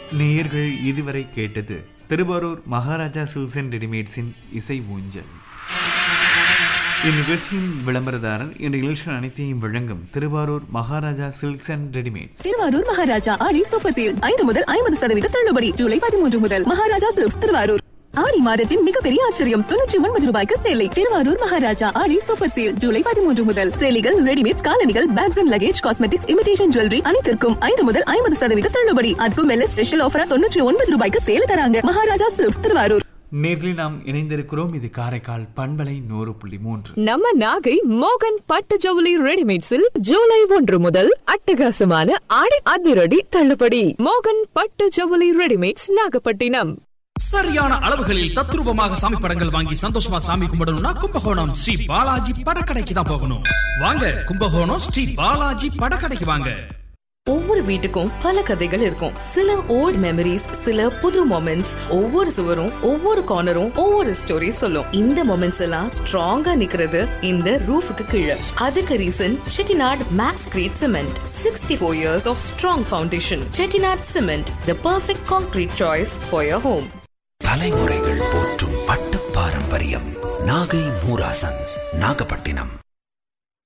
நேயர்கள் இதுவரை கேட்டது திருவாரூர் மகாராஜா சில்க்ஸ் அண்ட் ரெடிமேட்ஸின் இசை ஊஞ்சல். இந்நிகழ்ச்சியின் விளம்பரதாரர் இந்த நிகழ்ச்சிகள் அனைத்தையும் வழங்கும் Thiruvarur Maharaja silks and readymades. Thiruvarur Maharaja Aadi super sale 5 முதல் 50% தள்ளுபடி. ஜூலை 13 முதல் மகாராஜா சில்க்ஸ் திருவாரூர். ஆடி மாதத்தின் மிகப்பெரிய ஆச்சரியம் 99 ரூபாய்க்கு சேலை. திருவாரூர் மகாராஜா ஆடி சூப்பர் சேல் ஜூலை 13 முதல். சேலைகள், ரெடிமேட்ஸ், காலணிகள், packs and luggage, cosmetics, imitation jewellery அனைத்திற்கும் 5 முதல் 50% தள்ளுபடி. அதுக்கும் மேல ஸ்பெஷல் ஆஃபரா 99 ரூபாய்க்கு சேல தராங்க. மகாராஜா சில்க்ஸ் திருவாரூர். நேரில் நாம் இணைந்திருக்கிறோம். இது காரைக்கால் பண்பலை 100.3. நம்ம நாகை மோகன் பட்டு ஜவுளி ரெடிமேட்ஸில் ஜூலை 1 முதல் அட்டகாசமான ஆடி அதிரடி தள்ளுபடி. மோகன் பட்டு ஜவுளி ரெடிமேட்ஸ், நாகப்பட்டினம். சரியான அளவுகளில் தத்ரூபமாக சாமி படங்கள் வாங்கி சந்தோஷமா சாமி கும்பிடணும்னா கும்பகோணம் ஸ்ரீ பாலாஜி படக்கடைக்கு தான் போகணும். வாங்க, கும்பகோணம் ஸ்ரீ பாலாஜி படக்கடைக்கு வாங்க. ஒவ்வொரு வீட்டுக்கும் பல கதைகள் இருக்கும். சில ஓல்ட் மெமரிஸ், சில புது மொமெண்ட்ஸ். ஒவ்வொரு சுவரும், ஒவ்வொரு கார்னரும் ஒவ்வொரு ஸ்டோரி சொல்லும். இந்த மொமெண்ட்ஸ் எல்லாம் ஸ்ட்ராங்கா நிக்கிறது இந்த ரூஃபுக்கு கீழே. அதுக்கு reason Chettinad maths great cement. 64 years of strong foundation. Chettinad Cement, the perfect concrete choice for your home. தலைமுறைகள் போற்றும் பட்டு பாரம்பரியம். நாகை மூராசன்ஸ், நாகப்பட்டினம்.